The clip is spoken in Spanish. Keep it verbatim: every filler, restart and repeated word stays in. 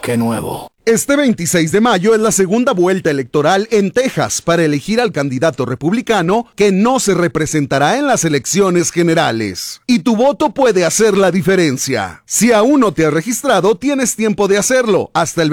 qué nuevo. Este veintiséis de mayo es la segunda vuelta electoral en Texas para elegir al candidato republicano que no se representará en las elecciones generales. Y tu voto puede hacer la diferencia. Si aún no te has registrado, tienes tiempo de hacerlo hasta el